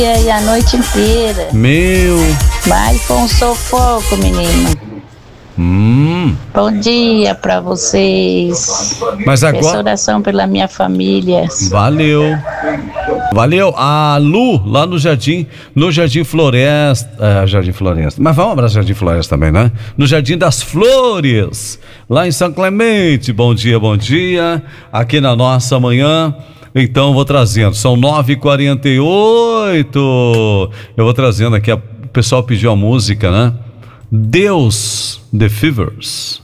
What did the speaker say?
E a noite inteira. Meu. Mas foi um sufoco, menino. Bom dia pra vocês. Mas agora... Peço oração pela minha família. Valeu. A Lu, lá no Jardim Floresta. Jardim Floresta. Mas vamos para Jardim Floresta também, né? No Jardim das Flores, lá em São Clemente. Bom dia. Aqui na nossa manhã. Então, vou trazendo. São 9h48. Eu vou trazendo aqui. O pessoal pediu a música, né? Deus, The Fevers.